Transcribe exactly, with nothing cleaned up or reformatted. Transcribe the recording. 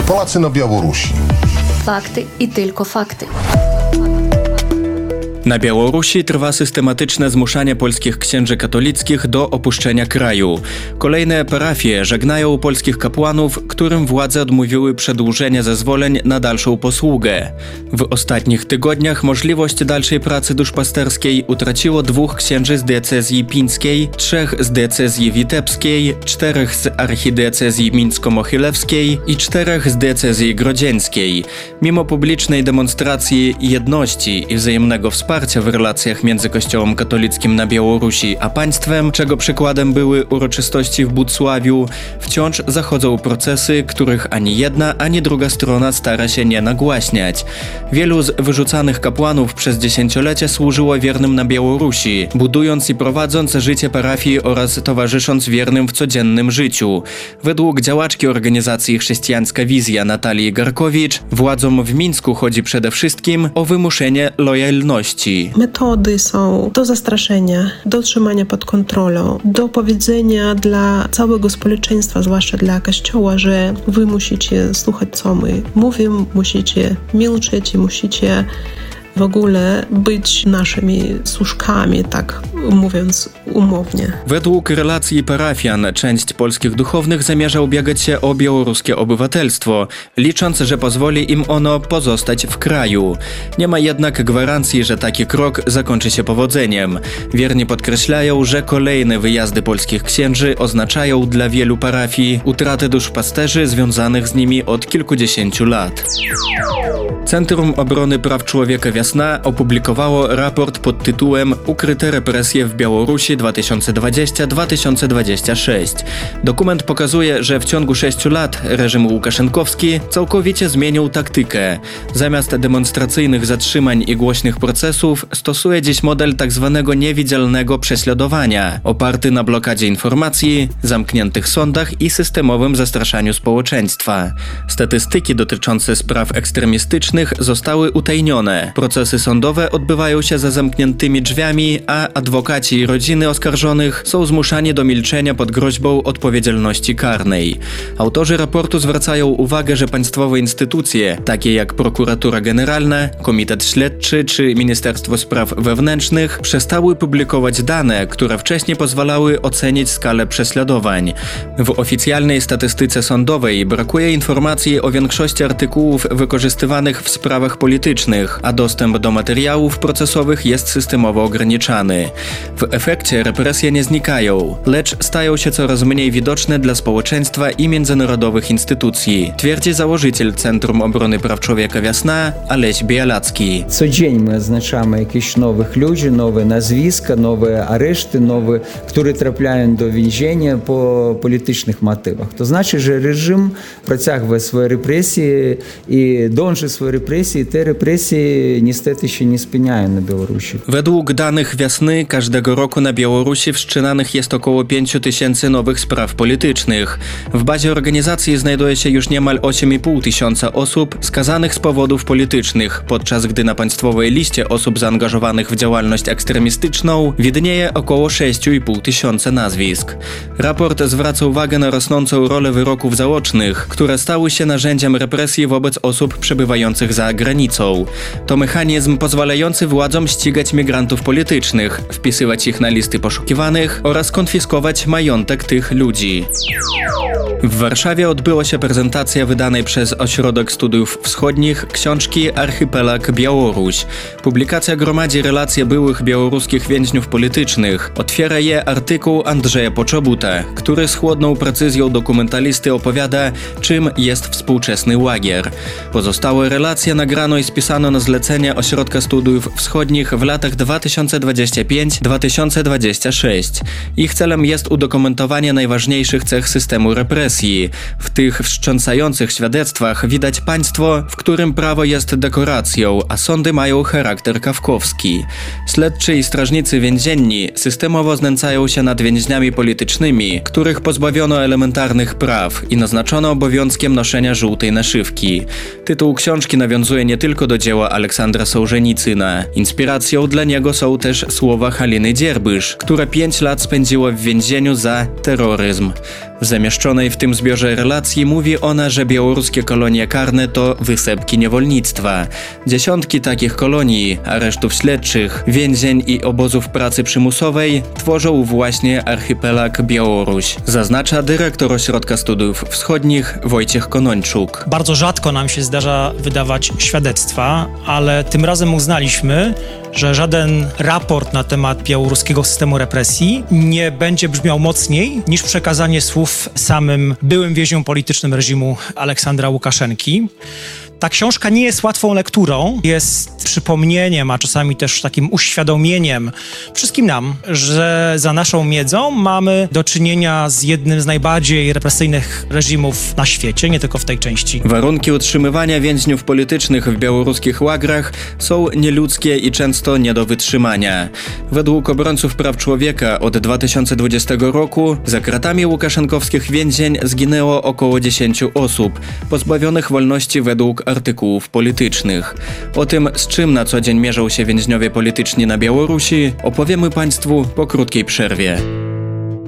Polacy na Białorusi. Fakty i tylko fakty. Na Białorusi trwa systematyczne zmuszanie polskich księży katolickich do opuszczenia kraju. Kolejne parafie żegnają polskich kapłanów, którym władze odmówiły przedłużenia zezwoleń na dalszą posługę. W ostatnich tygodniach możliwość dalszej pracy duszpasterskiej utraciło dwóch księży z diecezji pińskiej, trzech z diecezji witebskiej, czterech z archidiecezji mińsko-mochilewskiej i czterech z diecezji grodzieńskiej. Mimo publicznej demonstracji jedności i wzajemnego wsparcia w relacjach między Kościołem katolickim na Białorusi a państwem, czego przykładem były uroczystości w Budzławiu, wciąż zachodzą procesy, których ani jedna, ani druga strona stara się nie nagłaśniać. Wielu z wyrzucanych kapłanów przez dziesięciolecia służyło wiernym na Białorusi, budując i prowadząc życie parafii oraz towarzysząc wiernym w codziennym życiu. Według działaczki organizacji Chrześcijańska Wizja Natalii Garkowicz, władzom w Mińsku chodzi przede wszystkim o wymuszenie lojalności. Metody są do zastraszenia, do trzymania pod kontrolą, do powiedzenia dla całego społeczeństwa, zwłaszcza dla Kościoła, że wy musicie słuchać, co my mówimy, musicie milczeć i musicie w ogóle być naszymi służkami, tak mówiąc umownie. Według relacji parafian część polskich duchownych zamierza ubiegać się o białoruskie obywatelstwo, licząc, że pozwoli im ono pozostać w kraju. Nie ma jednak gwarancji, że taki krok zakończy się powodzeniem. Wierni podkreślają, że kolejne wyjazdy polskich księży oznaczają dla wielu parafii utratę duszpasterzy związanych z nimi od kilkudziesięciu lat. Centrum Obrony Praw Człowieka Wiasna opublikowało raport pod tytułem Ukryte represje w Białorusi dwa tysiące dwudziesty do dwa tysiące dwudziestego szóstego. Dokument pokazuje, że w ciągu sześciu lat reżim łukaszenkowski całkowicie zmienił taktykę. Zamiast demonstracyjnych zatrzymań i głośnych procesów stosuje dziś model tzw. niewidzialnego prześladowania, oparty na blokadzie informacji, zamkniętych sądach i systemowym zastraszaniu społeczeństwa. Statystyki dotyczące spraw ekstremistycznych zostały utajnione. Procesy sądowe odbywają się za zamkniętymi drzwiami, a adwokaci i rodziny oskarżonych są zmuszani do milczenia pod groźbą odpowiedzialności karnej. Autorzy raportu zwracają uwagę, że państwowe instytucje, takie jak Prokuratura Generalna, Komitet Śledczy czy Ministerstwo Spraw Wewnętrznych, przestały publikować dane, które wcześniej pozwalały ocenić skalę prześladowań. W oficjalnej statystyce sądowej brakuje informacji o większości artykułów wykorzystywanych w sprawach politycznych, a dostęp do materiałów procesowych jest systemowo ograniczany. W efekcie represje nie znikają, lecz stają się coraz mniej widoczne dla społeczeństwa i międzynarodowych instytucji, twierdzi założyciel Centrum Obrony Praw Człowieka Wiasna Aleś Bialacki. Co dzień my oznaczamy jakichś nowych ludzi, nowe nazwiska, nowe areszty, nowe, które trafiają do więzienia po politycznych motywach. To znaczy, że reżim протягує swoje represje i dąży swoje represje, i te represje niestety się nie spełniają na Białorusi. Według danych Wiasny każdego roku na Białorusi wszczynanych jest około pięć tysięcy nowych spraw politycznych. W bazie organizacji znajduje się już niemal osiem i pół tysiąca osób skazanych z powodów politycznych, podczas gdy na państwowej liście osób zaangażowanych w działalność ekstremistyczną widnieje około sześć i pół tysiąca nazwisk. Raport zwraca uwagę na rosnącą rolę wyroków zaocznych, które stały się narzędziem represji wobec osób przebywających za granicą. To mechanizm pozwalający władzom ścigać migrantów politycznych, wpisywać ich na listy poszukiwanych oraz konfiskować majątek tych ludzi. W Warszawie odbyła się prezentacja wydanej przez Ośrodek Studiów Wschodnich książki Archipelag Białoruś. Publikacja gromadzi relacje byłych białoruskich więźniów politycznych. Otwiera je artykuł Andrzeja Poczobuta, który z chłodną precyzją dokumentalisty opowiada, czym jest współczesny łagier. Pozostałe relacje nagrano i spisano na zlecenie Ośrodka Studiów Wschodnich w latach dwa tysiące dwudziestym piątym do dwa tysiące dwudziestego szóstego. Ich celem jest udokumentowanie najważniejszych cech systemu represji. W tych wstrząsających świadectwach widać państwo, w którym prawo jest dekoracją, a sądy mają charakter kafkowski. Śledczy i strażnicy więzienni systemowo znęcają się nad więźniami politycznymi, których pozbawiono elementarnych praw i naznaczono obowiązkiem noszenia żółtej naszywki. Tytuł książki nawiązuje nie tylko do dzieła Aleksandra Sołżenicyna. Inspiracją dla niego są też słowa Haliny Dzierbysz, która pięć lat spędziła w więzieniu za terroryzm. W zamieszczonej w tym zbiorze relacji mówi ona, że białoruskie kolonie karne to wysepki niewolnictwa. Dziesiątki takich kolonii, aresztów śledczych, więzień i obozów pracy przymusowej tworzą właśnie archipelag Białoruś, zaznacza dyrektor Ośrodka Studiów Wschodnich Wojciech Konończuk. Bardzo rzadko nam się zdarza wydawać świadectwa, ale tym razem uznaliśmy, że żaden raport na temat białoruskiego systemu represji nie będzie brzmiał mocniej niż przekazanie słów samym byłym więźniom politycznym reżimu Aleksandra Łukaszenki. Ta książka nie jest łatwą lekturą, jest przypomnieniem, a czasami też takim uświadomieniem wszystkim nam, że za naszą miedzą mamy do czynienia z jednym z najbardziej represyjnych reżimów na świecie, nie tylko w tej części. Warunki utrzymywania więźniów politycznych w białoruskich łagrach są nieludzkie i często nie do wytrzymania. Według obrońców praw człowieka od dwa tysiące dwudziestego roku za kratami łukaszenkowskich więzień zginęło około dziesięciu osób, pozbawionych wolności według artykułów politycznych. O tym, z czym na co dzień mierzą się więźniowie polityczni na Białorusi, opowiemy Państwu po krótkiej przerwie.